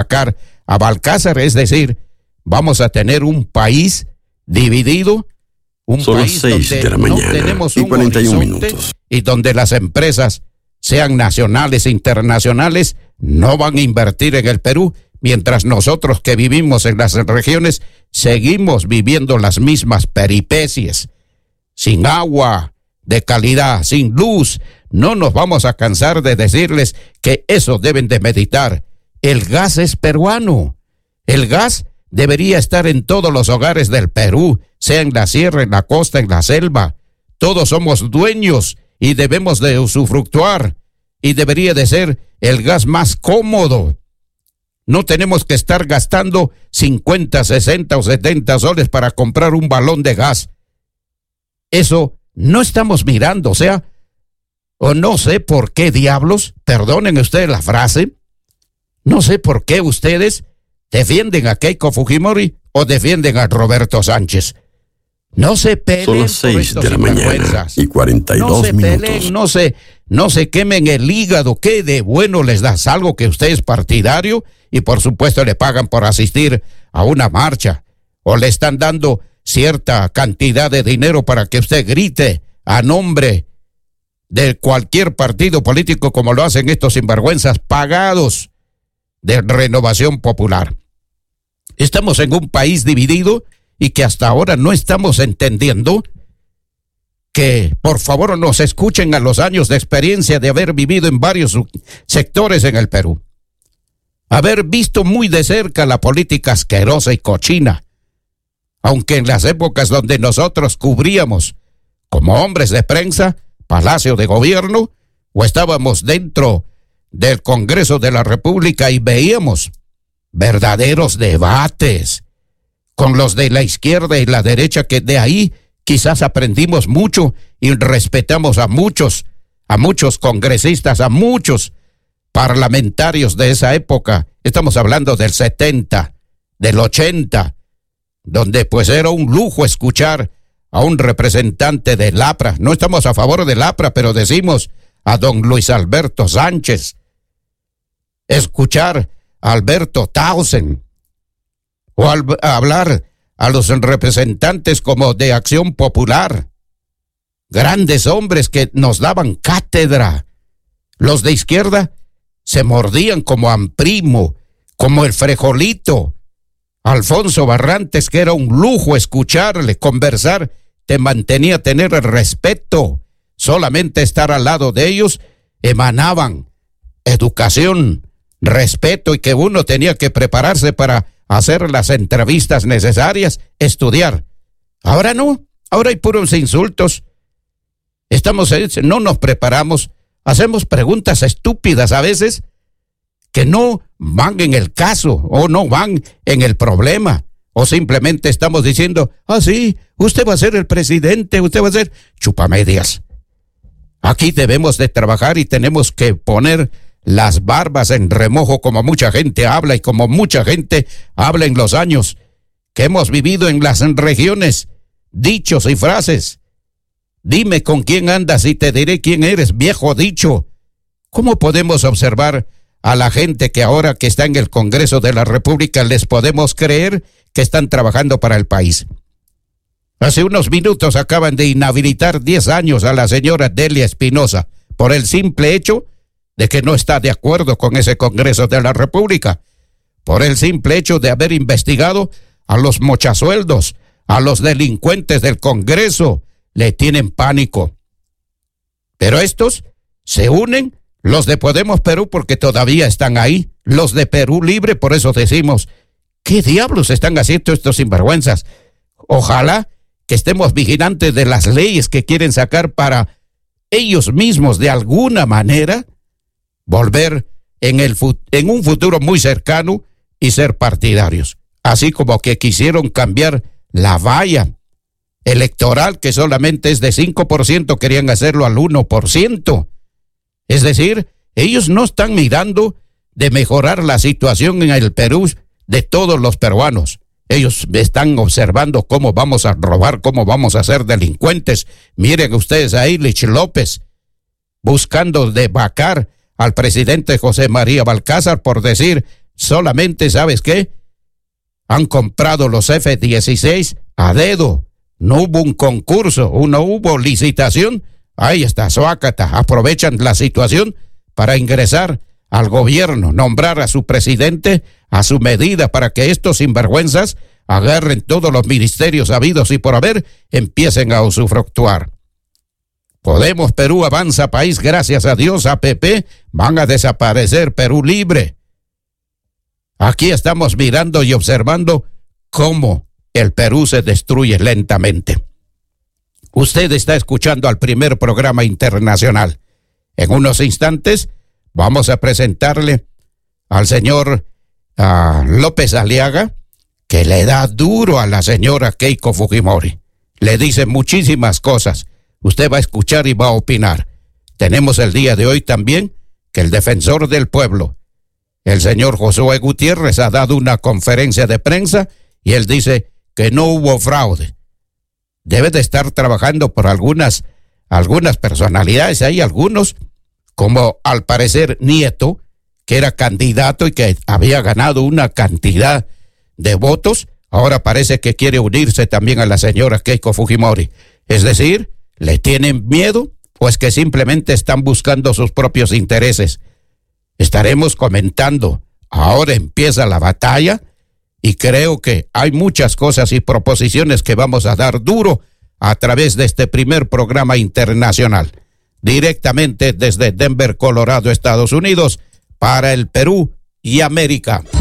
sacar a Balcázar, es decir, vamos a tener un país dividido, un Son país las 6 donde de la no mañana tenemos y un 41 horizonte minutos. y donde las empresas, sean nacionales e internacionales, no van a invertir en el Perú, mientras nosotros que vivimos en las regiones seguimos viviendo las mismas peripecias, sin agua de calidad, sin luz. No nos vamos a cansar de decirles que eso deben de meditar. El gas es peruano. El gas debería estar en todos los hogares del Perú, sea en la sierra, en la costa, en la selva. Todos somos dueños y debemos de usufructuar, y debería de ser el gas más cómodo. No tenemos que estar gastando 50, 60 o 70 soles para comprar un balón de gas. Eso no estamos mirando, o no sé por qué diablos, perdonen ustedes la frase, no sé por qué ustedes defienden a Keiko Fujimori o defienden a Roberto Sánchez. No se peleen. Son las 6 de la mañana y 42 minutos. No se quemen el hígado. ¿Qué de bueno les das? Algo que usted es partidario y por supuesto le pagan por asistir a una marcha, o le están dando cierta cantidad de dinero para que usted grite a nombre de cualquier partido político, como lo hacen estos sinvergüenzas pagados de Renovación Popular. Estamos en un país dividido y que hasta ahora no estamos entendiendo que por favor nos escuchen a los años de experiencia de haber vivido en varios sectores en el Perú, haber visto muy de cerca la política asquerosa y cochina, aunque en las épocas donde nosotros cubríamos como hombres de prensa Palacio de Gobierno o estábamos dentro del Congreso de la República y veíamos verdaderos debates con los de la izquierda y la derecha, que de ahí quizás aprendimos mucho y respetamos a muchos congresistas, a muchos parlamentarios de esa época. Estamos hablando del 70, del 80, donde pues era un lujo escuchar a un representante del APRA. No estamos a favor del APRA, pero decimos a don Luis Alberto Sánchez, escuchar a Alberto Tausen, o hablar a los representantes como de Acción Popular, grandes hombres que nos daban cátedra. Los de izquierda se mordían como Amprimo, como el Frejolito, Alfonso Barrantes, que era un lujo escucharle, conversar, te mantenía a tener el respeto. Solamente estar al lado de ellos emanaban educación, respeto, y que uno tenía que prepararse para hacer las entrevistas necesarias, estudiar. Ahora no, ahora hay puros insultos. No nos preparamos, hacemos preguntas estúpidas a veces que no van en el caso o no van en el problema, o simplemente estamos diciendo, sí, usted va a ser el presidente, usted va a ser chupamedias. Aquí debemos de trabajar y tenemos que poner las barbas en remojo, como mucha gente habla y como mucha gente habla en los años que hemos vivido en las regiones, dichos y frases. Dime con quién andas y te diré quién eres, viejo dicho. ¿Cómo podemos observar a la gente que ahora que está en el Congreso de la República les podemos creer que están trabajando para el país? Hace unos minutos acaban de inhabilitar 10 años a la señora Delia Espinosa por el simple hecho de que no está de acuerdo con ese Congreso de la República, por el simple hecho de haber investigado a los mochasueldos, a los delincuentes del Congreso. Le tienen pánico. Pero estos se unen, los de Podemos Perú, porque todavía están ahí, los de Perú Libre, por eso decimos, ¿qué diablos están haciendo estos sinvergüenzas? Ojalá que estemos vigilantes de las leyes que quieren sacar para ellos mismos de alguna manera volver en un futuro muy cercano y ser partidarios, así como que quisieron cambiar la valla electoral, que solamente es de 5%, querían hacerlo al 1%. Es decir, ellos no están mirando de mejorar la situación en el Perú de todos los peruanos. Ellos están observando cómo vamos a robar, cómo vamos a ser delincuentes. Miren ustedes a Illich López buscando de vacar al presidente José María Balcázar por decir solamente, ¿sabes qué? Han comprado los F-16 a dedo. No hubo un concurso, no hubo licitación. Ahí está, suácata. Aprovechan la situación para ingresar al gobierno, nombrar a su presidente a su medida para que estos sinvergüenzas agarren todos los ministerios habidos y por haber, empiecen a usufructuar. Podemos, Perú avanza país, gracias a Dios, APP, van a desaparecer, Perú libre. Aquí estamos mirando y observando cómo el Perú se destruye lentamente. Usted está escuchando al primer programa internacional. En unos instantes vamos a presentarle al señor López Aliaga, que le da duro a la señora Keiko Fujimori. Le dice muchísimas cosas. Usted va a escuchar y va a opinar. Tenemos el día de hoy también que el defensor del pueblo, el señor Josué Gutiérrez, ha dado una conferencia de prensa y él dice que no hubo fraude. Debe de estar trabajando por algunas personalidades. Hay algunos, como al parecer Nieto, que era candidato y que había ganado una cantidad de votos, ahora parece que quiere unirse también a la señora Keiko Fujimori. Es decir, ¿le tienen miedo o es que simplemente están buscando sus propios intereses? Estaremos comentando. Ahora empieza la batalla y creo que hay muchas cosas y proposiciones que vamos a dar duro a través de este primer programa internacional, directamente desde Denver, Colorado, Estados Unidos, para el Perú y América.